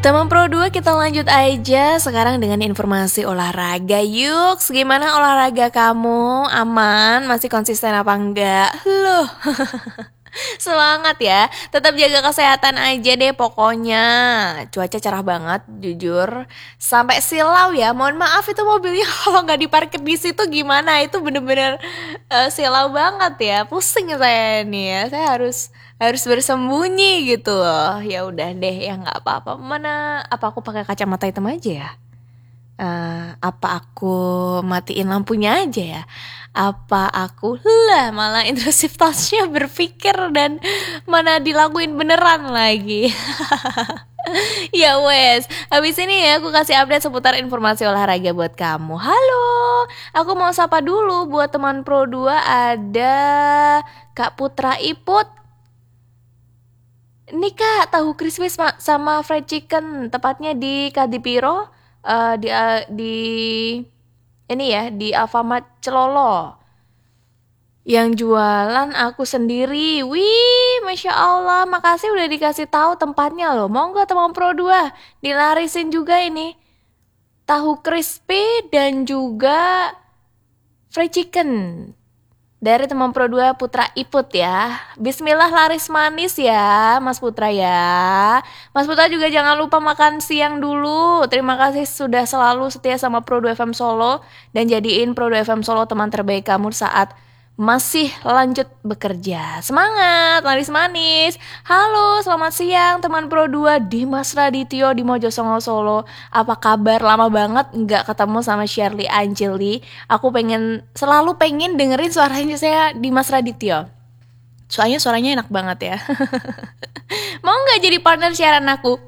Teman Pro 2 kita lanjut aja sekarang dengan informasi olahraga yuk. Gimana olahraga kamu? Aman? Masih konsisten apa enggak? Loh. Semangat ya. Tetap jaga kesehatan aja deh pokoknya. Cuaca cerah banget jujur. Sampai silau ya. Mohon maaf itu mobilnya kalau nggak diparkir di situ gimana? Itu bener-bener silau banget ya. Pusing saya nih ya. Saya harus bersembunyi gitu loh. Ya udah deh ya nggak apa-apa. Mana apa aku pakai kacamata hitam aja ya? Apa aku matiin lampunya aja ya? Apa aku malah intrusive thoughts-nya berpikir dan mana dilakuin beneran lagi. Ya wes, habis ini ya aku kasih update seputar informasi olahraga buat kamu. Halo, aku mau sapa dulu buat teman Pro 2 ada Kak Putra Iput. Ini Kak, tahu crispy sama fried chicken, tepatnya di Kadipiro, di ini ya, di Alfamart Celolo. Yang jualan aku sendiri. Wih, Masya Allah, makasih udah dikasih tahu tempatnya loh. Mau nggak teman Pro 2? Dilarisin juga ini. Tahu crispy dan juga fried chicken. Dari teman Pro 2 Putra Iput ya. Bismillah laris manis ya Mas Putra ya. Mas Putra juga jangan lupa makan siang dulu. Terima kasih sudah selalu setia sama Pro 2 FM Solo. Dan jadiin Pro 2 FM Solo teman terbaik kamu saat masih lanjut bekerja. Semangat laris manis. Halo selamat siang teman Pro 2 Dimas Radityo di Mojosongo Solo. Apa kabar? Lama banget nggak ketemu sama Shirley Anjeli. Aku selalu pengen dengerin suaranya saya Dimas Radityo. Soalnya suaranya enak banget ya. Mau nggak jadi partner siaran aku?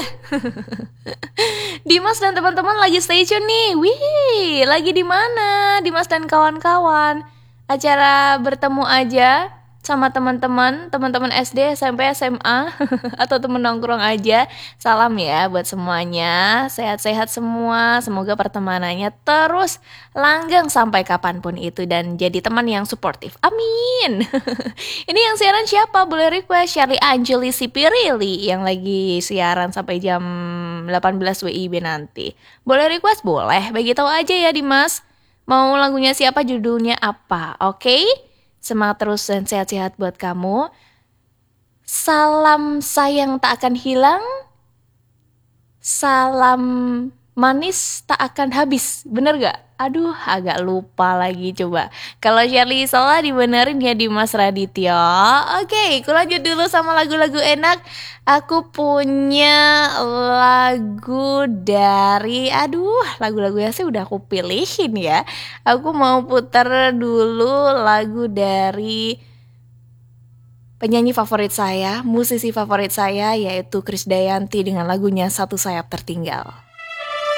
Dimas dan teman-teman lagi stay tune nih. Wih, lagi di mana? Dimas dan kawan-kawan. Acara bertemu aja sama teman-teman SD, SMP, SMA atau temen nongkrong aja. Salam ya buat semuanya. Sehat-sehat semua. Semoga pertemanannya terus langgeng sampai kapanpun itu dan jadi teman yang suportif. Amin. Ini yang siaran siapa? Boleh request Shirley Anjeli Sipirili yang lagi siaran sampai jam 18 WIB nanti. Boleh request? Boleh. Bagi tahu aja ya Dimas. Mau lagunya siapa, judulnya apa, oke? Semangat terus dan sehat-sehat buat kamu. Salam sayang tak akan hilang. Salam manis tak akan habis. Bener gak? Aduh, agak lupa lagi coba. Kalau Shirley salah dibenerin ya Dimas Radityo. Oke, aku lanjut dulu sama lagu-lagu enak. Aku punya lagu dari lagu-lagunya sih udah aku pilihin ya. Aku mau putar dulu lagu dari penyanyi favorit saya, musisi favorit saya yaitu Krisdayanti dengan lagunya Satu Sayap Tertinggal.